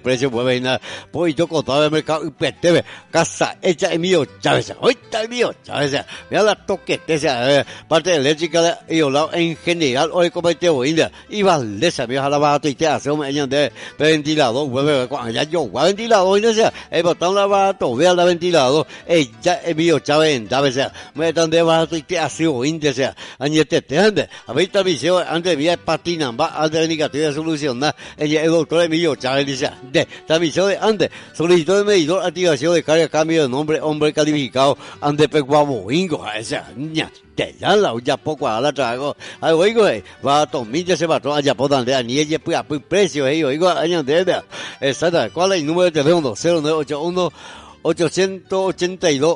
precio mueve nada. Pues yo contaba el mercado y petebe, casa hecha en mío, Chávez, ahorita el mío, Chávez, mira la toquete, parte eléctrica y en general, hoy comete hoy, y Valdesa, mira la baja y te hace un año de ventilador, mueve, cuando ya yo, ventilador, y no sé, el botón la baja, vea la ventilador, ella es mío, Chávez, Chávez, me están de baja y te hace hoy, sea, añete, ande, ahorita viseo, antes vía patina, va, antes de negativa solución, ella el doctor Emilio Chávez dice, de transmisión de antes, solicitó de medidor, activación de carga, cambio de nombre, hombre calificado, ande peguabo, ingo, esa, ña, te ya la, ya poco a la trago, ay, oigo, va a tomar, ya se va a tomar, ya por donde, ni ella, pues, a precio, oigo, añade, exacta, ¿cuál es el número de teléfono? 0981 882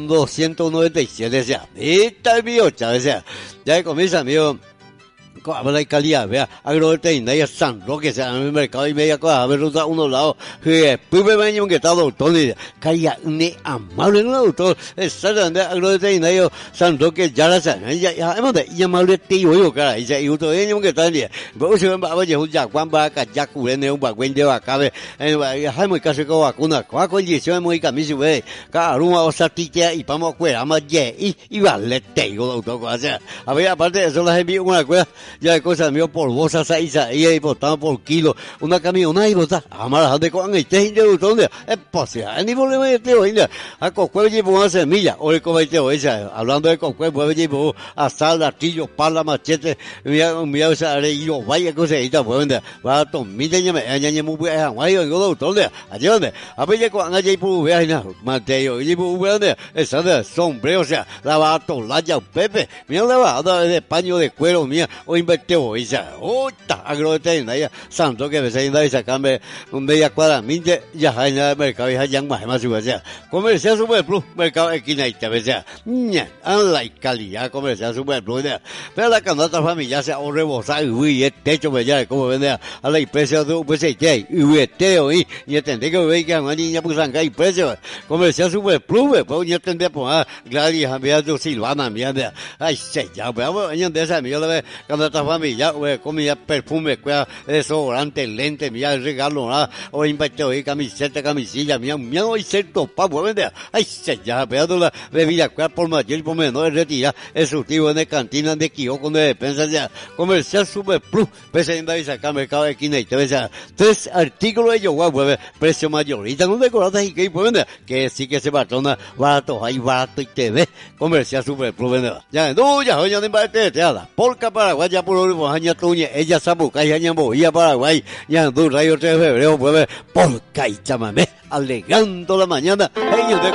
297, sea, esta es mío, Chávez, sea, ya comienza, mío, habla de calidad, vea, agroveterinaria San Roque, sea, en el mercado y media cosa, a ver, ruta uno lado, después me baño que está doctor, calidad, ne amable, no doctor, exactamente, agroveterinario San Roque, ya la saben, ya, amable tío, yo, cara, y usted viene que está en día, pero si va a ver, ya, Juan va a callar, cubrirme un bagüen de vacabe, hay muy casi con vacuna, con condiciones muy camisas, ve, cada uno va a satir y vamos a cuidar más, y vale, tío, doctor, o sea, a ver, aparte de eso, las envío una cueva, ya de cosas mío por bolsas ahí botado por kilo, una camioneta y botada, amarras de con este de dónde es posible, ni problema de teo, a cocuel llevo una semilla, o el cometeo esa, hablando de cocuel, pues llevo asal, artillo, pala, machete, mira esa areillo, vaya cosa ahí, pues va a tomar, ya muy buena, vaya, yo doctor, allá donde, a ver, ya con allá y por veana, Mateo, y por veana, esa de sombrero, o sea, la va a tolar ya, Pepe, mira la va de paño de cuero, mía, o inverteo, esa, otra, agroveterinaria, santo que me se inda y sacarme un media cuadra, minte, ya hay nada de mercado, ya hay más, o sea, comercial super plus, mercado esquina y te sea, ña, la calidad comercial super plus, pero la canasta familiar se ahorre rebosar, y el techo, me ya, como vende a la precio de un peso y eteo, y entendé que ve que a una niña pues acá y precio, comercial super plus, pues ya tendré pues, Gladys, a tu Silvana, mira, ay, se ya, pero año de esa, mira, canasta familiar, comida, perfume, desodorante, lente, mira, regalo, o inverteo, camiseta, camisilla, mira, y cierto, papo, vende, ay, se ya, pero la bebida, por mayor y por menor, retira, el surtido de cantina, de kiosco, de despensa, ya, comercial super plus, presenta y sacar mercado de esquina y te ves, tres artículos de yoga, pues, precio mayorita, no decoradas y que, pues, que sí que se patrona, barato, ahí barato y te ve, comercial super plus, vende, ya, no, ya, oye, no invarte, te da, porca Paraguay, ya por hoy, aña tuña, ella sabuca, y aña boía Paraguay, ya, 2 rayos 3 de febrero, pues, porca y chamamé, alegando la mañana, ellos de